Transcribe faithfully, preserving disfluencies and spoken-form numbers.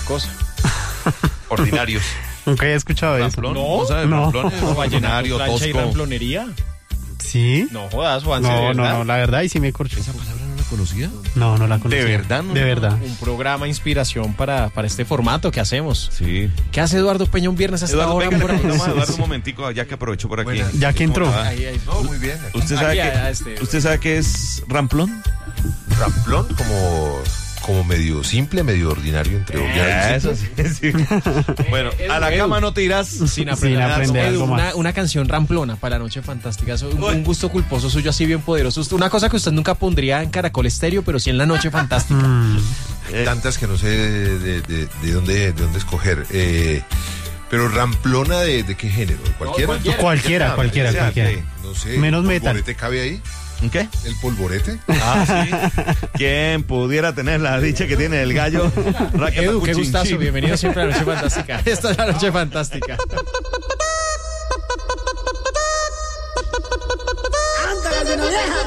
cosa. Ordinarios. Nunca he escuchado eso. ¿Ramplón? No, ¿No sabes? no. Ramplón es ordinario, Plancha y tosco. ramplonería. ¿Sí? No jodas, Juanse, No, ¿de no, verdad? no, la verdad, y sí me corcho. ¿Esa palabra no la conocía? No, no la conocía. ¿De verdad? No? De verdad. Un programa inspiración para, para este formato que hacemos. Sí. ¿Qué hace Eduardo Peña un viernes hasta Eduardo, ahora? venga, le por ahí? preguntamos a Eduardo un momentico, ya que aprovechó por aquí. Buenas. Ya que entró. Ah. Ahí, ahí. No, muy bien. ¿Usted sabe, Aquí, qué, a este. ¿Usted sabe qué es ramplón? Ramplón como, como medio simple, medio ordinario, entre ordinario y Eso simple. sí, sí. Bueno, Edu, a la Edu. cama no te irás Sin aprender, Sin aprender Edu, algo una, más. una canción ramplona para la noche fantástica. Eso, un, un gusto culposo suyo así bien poderoso. Usted- Una cosa que usted nunca pondría en Caracol Estéreo, pero sí en la noche fantástica. Mm, Tantas que no sé de, de, de- de dónde, de dónde escoger. Eh, pero ramplona de, de qué género, ¿de cualquiera? cualquiera. Cualquiera, cualquiera, sea, cualquiera. de- No sé. Menos ¿el metal. polvorete cabe ahí? ¿Un qué? ¿El polvorete? Ah, sí. ¿Quién pudiera tener la dicha que tiene el gallo? Edu, qué gustazo. Racatacuchinchín. Bienvenido siempre a la noche fantástica. Esta es la noche fantástica.